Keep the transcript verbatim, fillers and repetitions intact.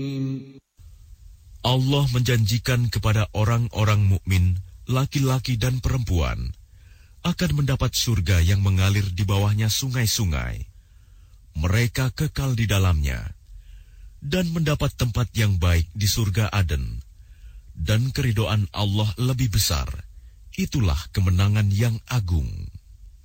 Allah menjanjikan kepada orang-orang mukmin, laki-laki dan perempuan, akan mendapat surga yang mengalir di bawahnya sungai-sungai. Mereka kekal di dalamnya, dan mendapat tempat yang baik di surga Aden. Dan keridhaan Allah lebih besar. Itulah kemenangan yang agung.